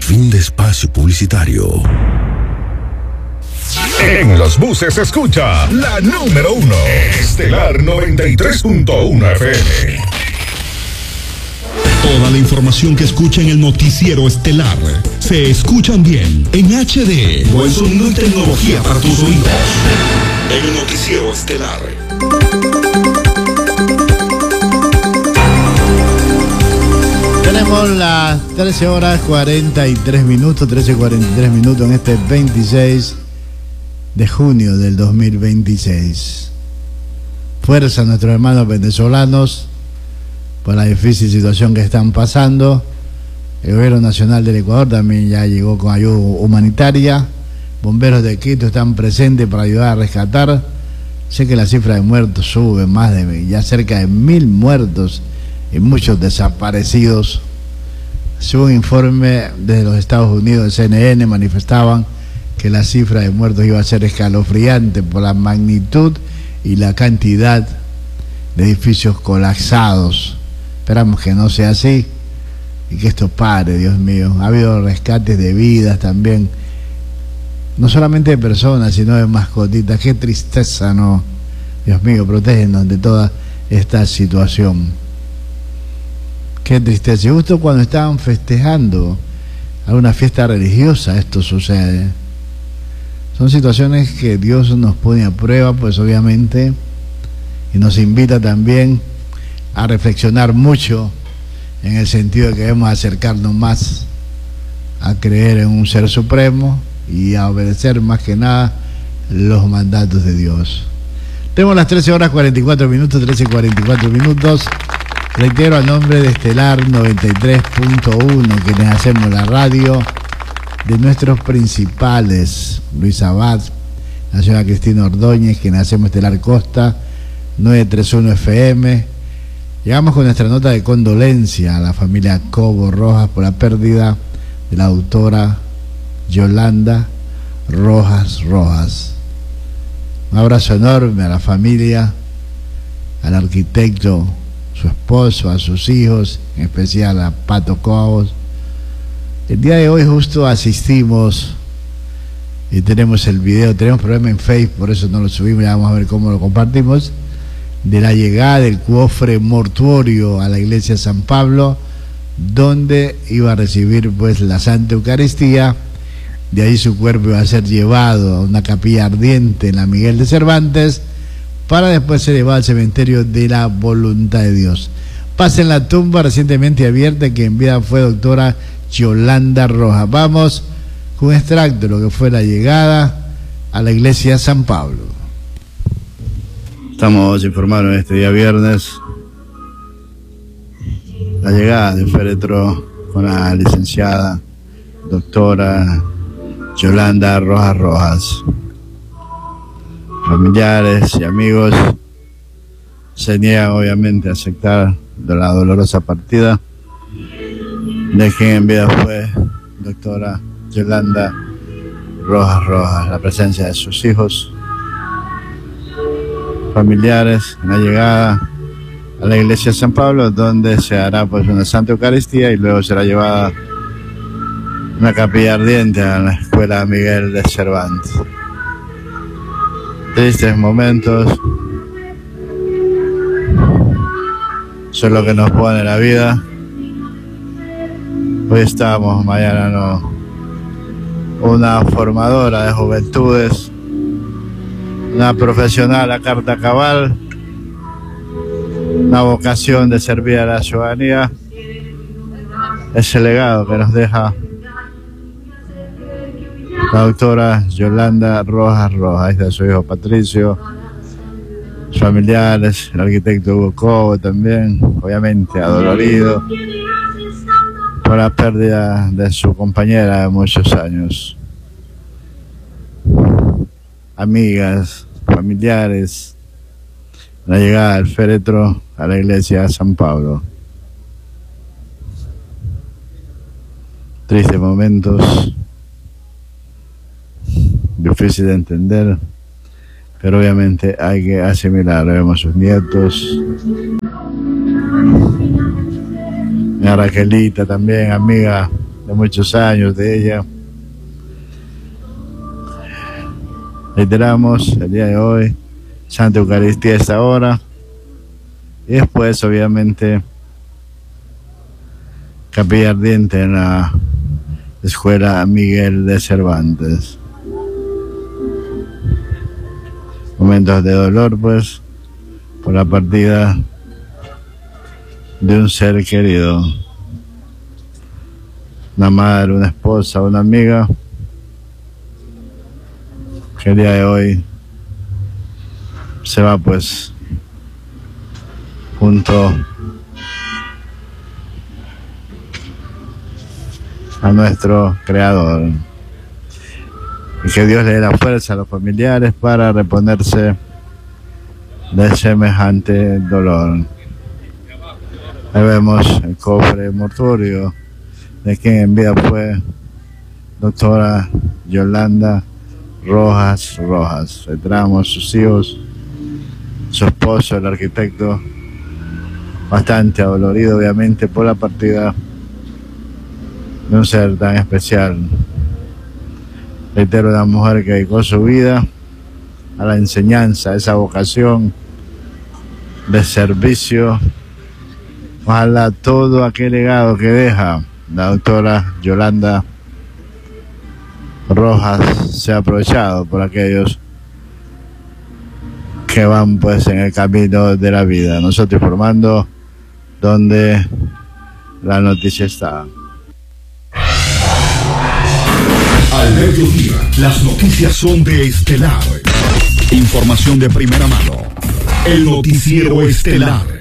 Fin de espacio publicitario. En los buses se escucha la número 1, Estelar 93.1 FM. Toda la información que escucha en el noticiero Estelar se escuchan bien en HD o en sonido y tecnología para tus oídos. En el noticiero Estelar. Tenemos las 13 horas 43 minutos, 13:43 minutos en este 26 de junio del 2026. Fuerza a nuestros hermanos venezolanos por la difícil situación que están pasando. El gobierno nacional del Ecuador también ya llegó con ayuda humanitaria. Bomberos de Quito están presentes para ayudar a rescatar. Sé que la cifra de muertos sube, más de ya cerca de 1000 muertos y muchos desaparecidos. Según un informe desde los Estados Unidos, el CNN, manifestaban que la cifra de muertos iba a ser escalofriante por la magnitud y la cantidad de edificios colapsados. Esperamos que no sea así y que esto pare, Dios mío. Ha habido rescates de vidas también, no solamente de personas, sino de mascotitas. Qué tristeza, ¿no? Dios mío, protégenos de toda esta situación. Qué tristeza. Y justo cuando estaban festejando alguna fiesta religiosa, esto sucede. Son situaciones que Dios nos pone a prueba, pues obviamente, y nos invita también a reflexionar mucho, en el sentido de que debemos acercarnos más a creer en un ser supremo y a obedecer más que nada los mandatos de Dios. Tenemos las 13 horas 44 minutos, 13:44 minutos. Reitero, a nombre de Estelar 93.1, quienes hacemos la radio, de nuestros principales, Luis Abad, la señora Cristina Ordóñez, quienes hacemos Estelar Costa 931 FM. Llegamos con nuestra nota de condolencia a la familia Cobo Rojas por la pérdida de la autora Yolanda Rojas Rojas. Un abrazo enorme a la familia, al arquitecto, su esposo, a sus hijos, en especial a Pato Cobos. El día de hoy justo asistimos y tenemos el video, tenemos problema en Facebook, por eso no lo subimos, ya vamos a ver cómo lo compartimos, de la llegada del cofre mortuorio a la iglesia San Pablo, donde iba a recibir pues la Santa Eucaristía. De ahí su cuerpo iba a ser llevado a una capilla ardiente en la Miguel de Cervantes, para después ser llevado al cementerio de la Voluntad de Dios. Pasa en la tumba recientemente abierta, que en vida fue doctora Yolanda Rojas. Vamos con un extracto de lo que fue la llegada a la iglesia San Pablo. Estamos informando en este día viernes la llegada del féretro con la licenciada doctora Yolanda Rojas Rojas. Familiares y amigos se niegan obviamente a aceptar de la dolorosa partida de quien en vida fue doctora Yolanda Rojas Rojas. La presencia de sus hijos, familiares, en la llegada a la iglesia de San Pablo, donde se hará pues una Santa Eucaristía y luego será llevada a una capilla ardiente a la escuela Miguel de Cervantes. Tristes momentos, eso es lo que nos pone la vida. Hoy estamos, mañana no. Una formadora de juventudes, una profesional a carta cabal, una vocación de servir a la ciudadanía. Ese legado que nos deja la doctora Yolanda Rojas Rojas. Ahí está su hijo Patricio, sus familiares, el arquitecto Hugo Cobo también, obviamente adolorido por la pérdida de su compañera de muchos años. Amigas, familiares, la llegada del féretro a la iglesia de San Pablo. Tristes momentos, difícil de entender, pero obviamente hay que asimilar. Vemos a sus nietos, a Raquelita también, amiga de muchos años de ella. Reiteramos el día de hoy, Santa Eucaristía a esta hora. Y después, obviamente, capilla ardiente en la Escuela Miguel de Cervantes. Momentos de dolor, pues, por la partida de un ser querido. Una madre, una esposa, una amiga, que el día de hoy se va, pues, junto a nuestro Creador. Y que Dios le dé la fuerza a los familiares para reponerse de semejante dolor. Ahí vemos el cofre mortuorio de quien en vida fue doctora Yolanda Rojas. Reiteramos, sus hijos, su esposo, el arquitecto, bastante adolorido obviamente por la partida de un ser tan especial. Reitero, una mujer que dedicó su vida a la enseñanza, a esa vocación de servicio. Ojalá todo aquel legado que deja la doctora Yolanda Rojas sea aprovechado por aquellos que van, pues, en el camino de la vida. Nosotros informando donde la noticia está. Al mediodía, las noticias son de Estelar. Información de primera mano. El noticiero Estelar.